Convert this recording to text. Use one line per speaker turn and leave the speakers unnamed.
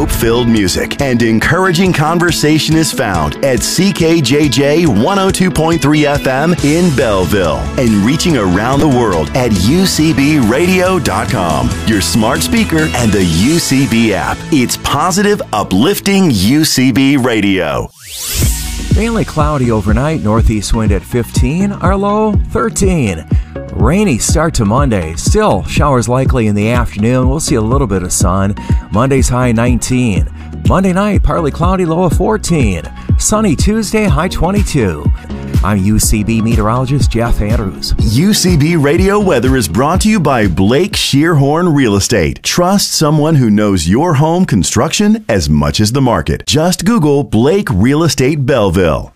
hope-filled music and encouraging conversation is found at CKJJ 102.3 FM in Belleville and reaching around the world at UCBradio.com, your smart speaker, and the UCB app. It's positive, uplifting UCB Radio.
Mainly cloudy overnight, northeast wind at 15, our low 13. Rainy start to Monday. Still showers likely in the afternoon. We'll see a little bit of sun. Monday's high 19. Monday night, partly cloudy, low of 14. Sunny Tuesday, high 22. I'm UCB meteorologist Jeff Andrews.
UCB Radio Weather is brought to you by Blake Shearhorn Real Estate. Trust someone who knows your home construction as much as the market. Just Google Blake Real Estate Belleville.